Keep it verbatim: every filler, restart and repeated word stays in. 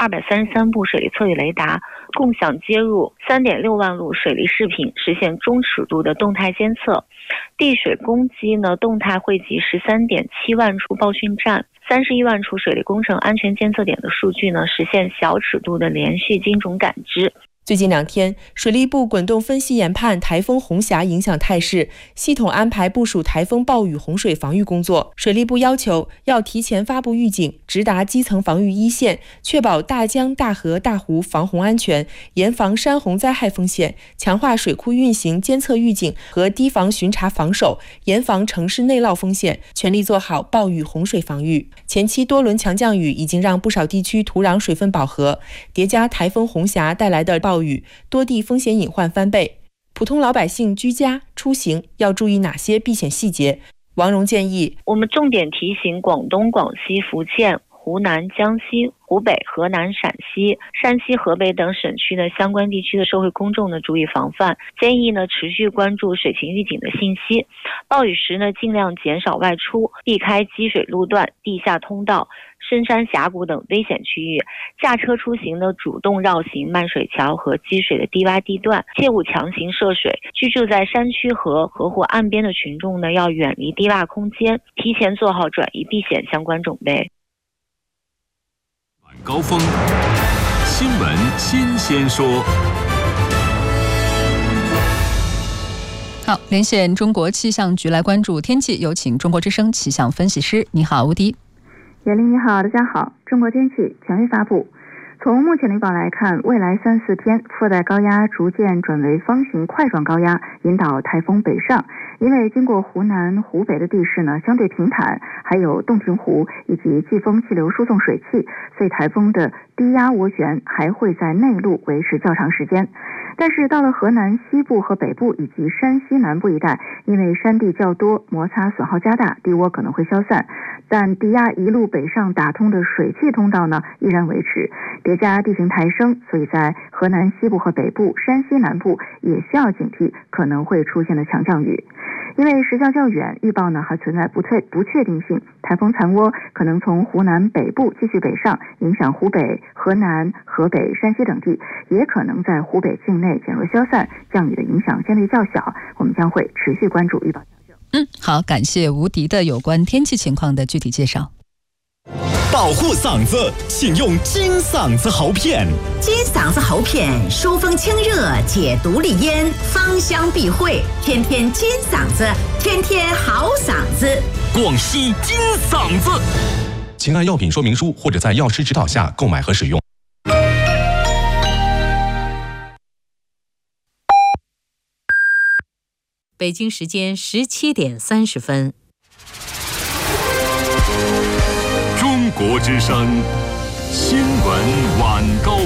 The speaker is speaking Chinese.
二百三十三部水利测雨雷达，共享接入 三点六万路水利视频，实现中尺度的动态监测。地水供给呢，动态汇集 十三点七万处报讯站，三十一万处水利工程安全监测点的数据呢，实现小尺度的连续精准感知。 最近两天，水利部滚动分析研判台风红霞影响态势，系统安排部署台风暴雨洪水防御工作。水利部要求要提前发布预警，直达基层防御一线，确保大江、大河、大湖防洪安全，严防山洪灾害风险，强化水库运行监测预警和堤防巡查防守，严防城市内涝风险，全力做好暴雨洪水防御。前期多轮强降雨已经让不少地区土壤水分饱和，叠加台风红霞带来的暴雨，多地风险隐患翻倍。普通老百姓居家出行要注意哪些避险细节？王蓉建议， 我们重点提醒广东、广西、福建、湖南、江西、湖北、河南、陕西、山西、河北等省区的相关地区的社会公众呢注意防范，建议呢持续关注水情预警的信息。暴雨时呢尽量减少外出，避开积水路段、地下通道、深山峡谷等危险区域。驾车出行呢主动绕行漫水桥和积水的低洼地段，切勿强行涉水。居住在山区和河湖岸边的群众呢要远离低洼空间，提前做好转移避险相关准备。 高峰新闻新鲜说。 好，连线中国气象局来关注天气，有请中国之声气象分析师。你好，吴迪。 严玲你好，大家好。中国天气权威发布。从目前的预报来看，未来三四天副带高压逐渐转为方形块状高压，引导台风北上。因为经过湖南、湖北的地势呢相对平坦，还有洞庭湖以及季风气流输送水汽，所以台风的低压涡旋还会在内陆维持较长时间。但是到了河南西部和北部以及山西南部一带，因为山地较多，摩擦损耗加大，地涡可能会消散，但低压一路北上打通的水汽通道呢依然维持，叠加地形抬升，所以在河南西部和北部、山西南部也需要警惕可能会出现的强降雨。因为时效较远，预报呢还存在不确不确定性，台风残涡可能从湖南北部继续北上，影响湖北、河南、河北、山西等地，也可能在湖北境内减弱消散，降雨的影响相对较小。我们将会持续关注预报调整。 嗯，好，感谢吴迪的有关天气情况的具体介绍。 保护嗓子，请用金嗓子喉片。 金嗓子喉片疏风清热，解毒利咽，芳香避秽，天天金嗓子，天天好嗓子。 广西金嗓子，请按药品说明书或者在药师指导下购买和使用。 北京时间十七点三十分。 中国之声新闻晚高